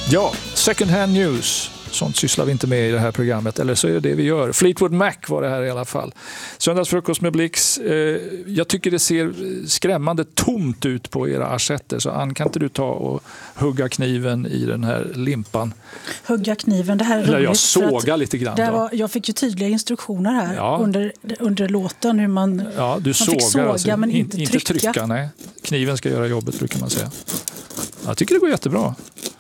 Ja, second hand news. Sånt sysslar vi inte med i det här programmet. Eller så är det det vi gör. Fleetwood Mac var det här i alla fall. Söndagsfrukost med Blix. Jag tycker det ser skrämmande tomt ut på era assetter. Så Ann, kan inte du ta och hugga kniven i den här limpan? Hugga kniven, det här är roligt. Eller jag sågar lite grann. Jag fick ju tydliga instruktioner här under låten. Hur man, du fick såga alltså, men inte trycka. Nej. Kniven ska göra jobbet, brukar man säga. Jag tycker det går jättebra.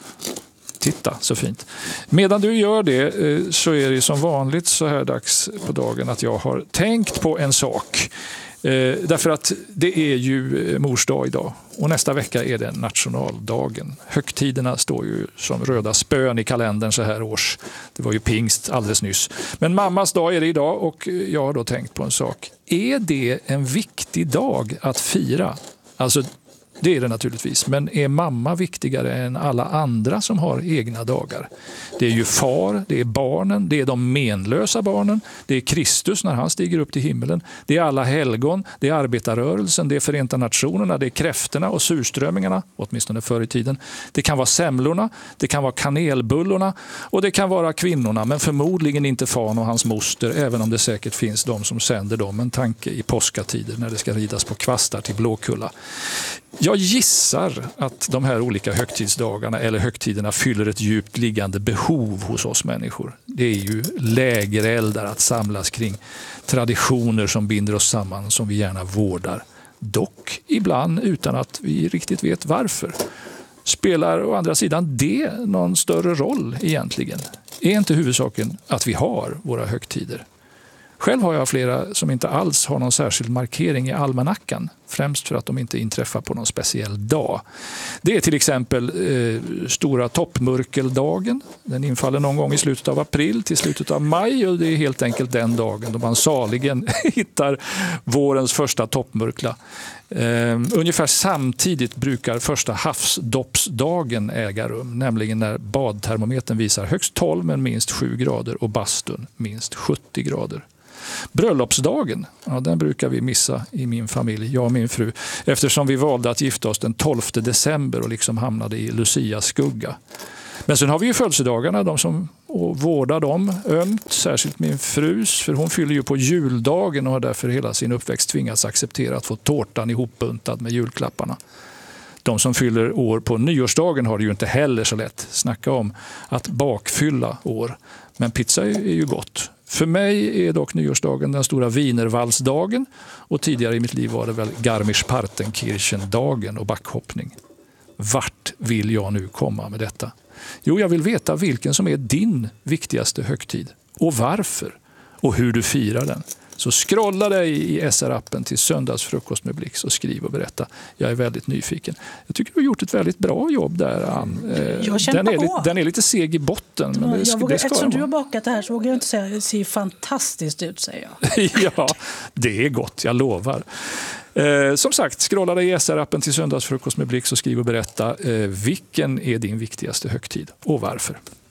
Titta, så fint. Medan du gör det så är det som vanligt så här dags på dagen att jag har tänkt på en sak. Därför att det är ju mors dag idag och nästa vecka är det nationaldagen. Högtiderna står ju som röda spön i kalendern så här års. Det var ju pingst alldeles nyss. Men mammas dag är det idag och jag har då tänkt på en sak. Är det en viktig dag att fira? Alltså, det är det naturligtvis, men är mamma viktigare än alla andra som har egna dagar? Det är ju far, det är barnen, det är de menlösa barnen, det är Kristus när han stiger upp till himmelen, det är alla helgon, det är arbetarrörelsen, det är Förenta nationerna, det är kräftorna och surströmmingarna, åtminstone förr i tiden. Det kan vara semlorna, det kan vara kanelbullorna och det kan vara kvinnorna, men förmodligen inte fan och hans moster, även om det säkert finns de som sänder dem en tanke i påskatider när det ska ridas på kvastar till Blåkulla. Jag gissar att de här olika högtidsdagarna eller högtiderna fyller ett djupt liggande behov hos oss människor. Det är ju lägereldar att samlas kring traditioner som binder oss samman, som vi gärna vårdar. Dock ibland utan att vi riktigt vet varför. Spelar å andra sidan det någon större roll egentligen? Är inte huvudsaken att vi har våra högtider? Själv har jag flera som inte alls har någon särskild markering i almanackan. Främst för att de inte inträffar på någon speciell dag. Det är till exempel stora toppmörkeldagen. Den infaller någon gång i slutet av april till slutet av maj. Och det är helt enkelt den dagen då man saligen hittar vårens första toppmörkla. Ungefär samtidigt brukar första havsdoppsdagen äga rum. Nämligen när badtermometern visar högst 12 men minst 7 grader och bastun minst 70 grader. Bröllopsdagen, den brukar vi missa i min familj, jag och min fru, eftersom vi valde att gifta oss den 12 december och liksom hamnade i Lucias skugga. Men sen har vi ju födelsedagarna, de som vårdar dem ömt, särskilt min frus, för hon fyller ju på juldagen och har därför hela sin uppväxt tvingats acceptera att få tårtan ihopbuntad med julklapparna. De som fyller år på nyårsdagen har det ju inte heller så lätt. Snacka om att bakfylla år. Men pizza är ju gott. För mig är dock nyårsdagen den stora wienervalsdagen och tidigare i mitt liv var det väl Garmisch-Partenkirchen-dagen och backhoppning. Vart vill jag nu komma med detta? Jo, jag vill veta vilken som är din viktigaste högtid och varför och hur du firar den. Så scrolla dig i SR-appen till Söndagsfrukost med Blix och skriv och berätta. Jag är väldigt nyfiken. Jag tycker du har gjort ett väldigt bra jobb där, Ann. Den är lite seg i botten. Men eftersom du har bakat det här så vågar jag inte säga det ser fantastiskt ut, säger jag. Ja, det är gott, jag lovar. Som sagt, scrolla dig i SR-appen till Söndagsfrukost med Blix och skriv och berätta. Vilken är din viktigaste högtid och varför?